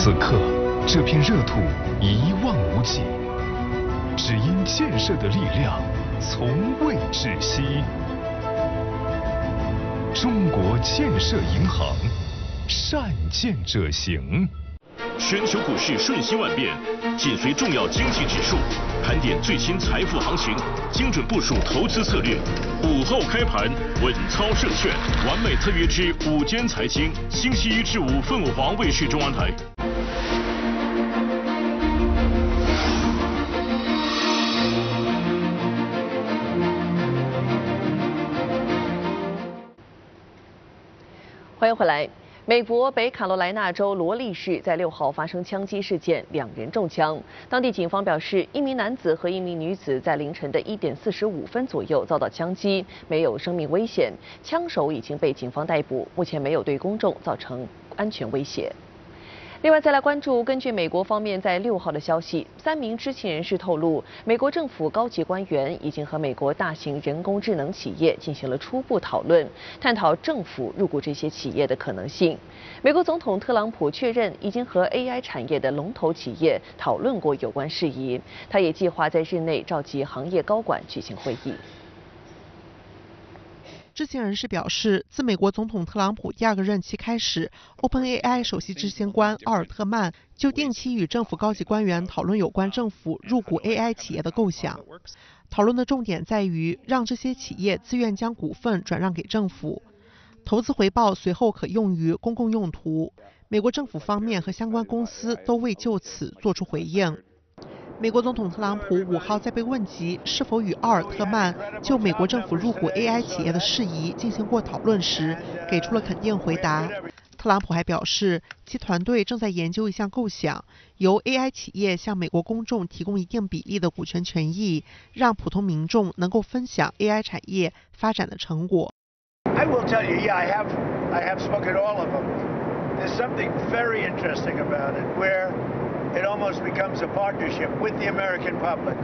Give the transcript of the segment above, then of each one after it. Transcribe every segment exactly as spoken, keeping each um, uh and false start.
此刻，这片热土一望无际，只因建设的力量从未止息。中国建设银行，善建者行。 全球股市瞬息万变，紧随重要经济指数，盘点最新财富行情，精准部署投资策略。午后开盘，稳操胜券，完美特约之午间财经，星期一至五凤凰卫视中央台。 欢迎回来。美国北卡罗来纳州罗利市在六号发生枪击事件，两人中枪。当地警方表示，一名男子和一名女子在凌晨的一点四十五分左右遭到枪击，没有生命危险。枪手已经被警方逮捕，目前没有对公众造成安全威胁。另外，再来关注，根据美国方面在六号的消息，三名知情人士透露，美国政府高级官员已经和美国大型人工智能企业进行了初步讨论，探讨政府入股这些企业的可能性。美国总统特朗普确认，已经和 A I 产业的龙头企业讨论过有关事宜，他也计划在日内召集行业高管举行会议。 知情人士表示，自美国总统特朗普第二个任期开始 ，OpenAI 首席执行官奥尔特曼就定期与政府高级官员讨论有关政府入股 A I 企业的构想。讨论的重点在于让这些企业自愿将股份转让给政府，投资回报随后可用于公共用途。美国政府方面和相关公司都未就此做出回应。美国总统特朗普五号在被问及是否与奥尔特曼就美国政府入股 A I 企业的事宜进行过讨论时，给出了肯定回答。特朗普还表示，其团队正在研究一项构想，由 A I 企业向美国公众提供一定比例的股权权益，让普通民众能够分享 A I 产业发展的成果。 I will tell you, yeah, I have, I have spoken to all of them. There's something very interesting about it, where it almost becomes a partnership with the American public,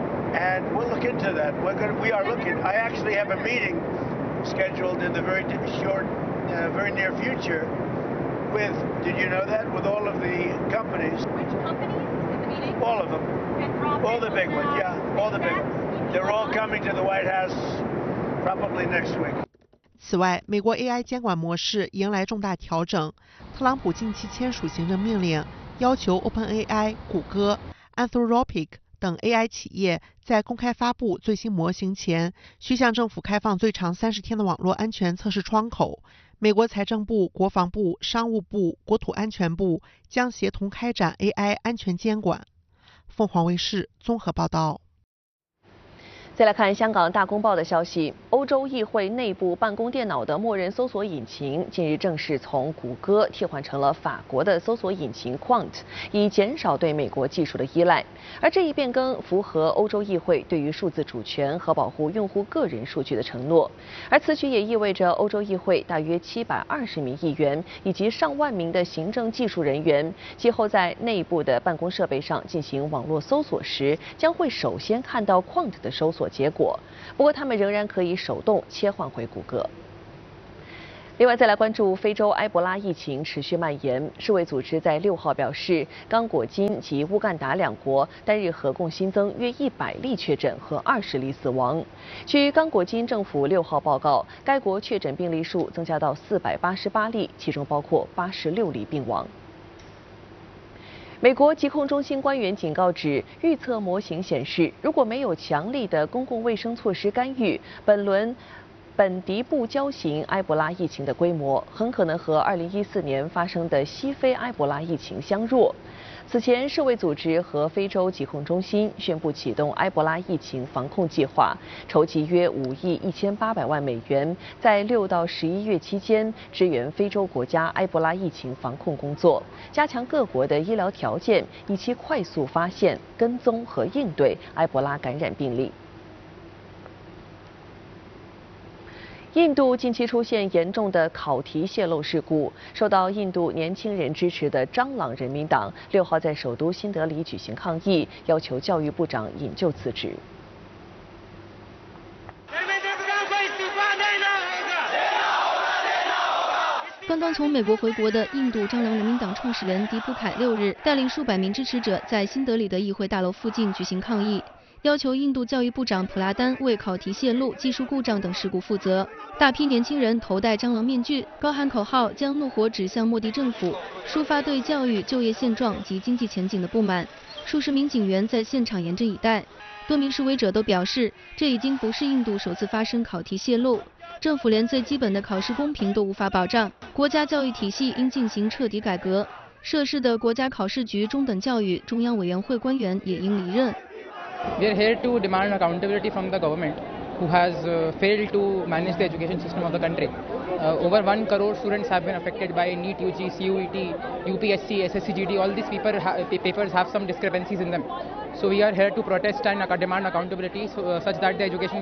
and we'll look into that. We're going, we are looking. I actually have a meeting scheduled in the very short, uh, very near future, with. Did you know that? With all of the companies. Which companies in the meeting? All of them. All the big ones. Yeah, all the big ones. They're all coming to the White House probably next week. 此外，美国 A I 监管模式迎来重大调整。特朗普近期签署行政命令，要求 OpenAI、谷歌、Anthropic 等 A I 企业在公开发布最新模型前，需向政府开放最长三十天的网络安全测试窗口。美国财政部、国防部、商务部、国土安全部将协同开展 A I 安全监管。凤凰卫视综合报道。 再来看香港大公报的消息，欧洲议会内部办公电脑的默认搜索引擎近日正式从谷歌替换成了法国的搜索引擎 Quant， 以减少对美国技术的依赖。而这一变更符合欧洲议会对于数字主权和保护用户个人数据的承诺。而此举也意味着欧洲议会大约七百二十名议员以及上万名的行政技术人员，今后在内部的办公设备上进行网络搜索时，将会首先看到 Quant 的搜索结果，不过他们仍然可以手动切换回谷歌。另外，再来关注非洲埃博拉疫情持续蔓延。世卫组织在六号表示，刚果金及乌干达两国单日合共新增约一百例确诊和二十例死亡。据刚果金政府六号报告，该国确诊病例数增加到四百八十八例，其中包括八十六例病亡。美国疾控中心官员警告指，预测模型显示，如果没有强力的公共卫生措施干预，本轮本迪布礁型埃博拉疫情的规模很可能和二零一四年发生的西非埃博拉疫情相若。此前，世卫组织和非洲疾控中心宣布启动埃博拉疫情防控计划，筹集约五亿一千八百万美元，在六到十一月期间支援非洲国家埃博拉疫情防控工作，加强各国的医疗条件，以期快速发现、跟踪和应对埃博拉感染病例。印度近期出现严重的考题泄露事故，受到印度年轻人支持的张朗人民党六号在首都新德里举行抗议，要求教育部长引咎辞职。 关东从美国回国的印度张良人民党创始人迪普凯六日带领数百名支持者在新德里的议会大楼附近举行抗议，要求印度教育部长普拉丹为考题泄露、技术故障等事故负责。大批年轻人头戴蟑螂面具，高喊口号，将怒火指向莫迪政府，抒发对教育、就业现状及经济前景的不满。数十名警员在现场严阵以待。多名示威者都表示，这已经不是印度首次发生考题泄露，政府连最基本的考试公平都无法保障，国家教育体系应进行彻底改革。涉事的国家考试局中等教育中央委员会官员也应离任。 We are here to demand accountability from the government, who has uh, failed to manage the education system of the country. Uh, over one crore students have been affected by NEET, U G, C U E T, U P S C, S S C G D. All these paper ha papers have some discrepancies in them. So we are here to protest and demand accountability so, uh, such that the education